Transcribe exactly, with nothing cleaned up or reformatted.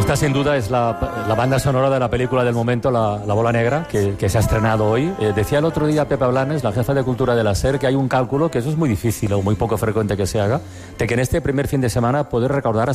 Esta sin duda es la, la banda sonora de la película del momento, La, la Bola Negra, que, que se ha estrenado hoy. Eh, decía el otro día Pepa Blanes, la jefa de cultura de la SER, que hay un cálculo, que eso es muy difícil o muy poco frecuente que se haga, de que en este primer fin de semana poder recaudar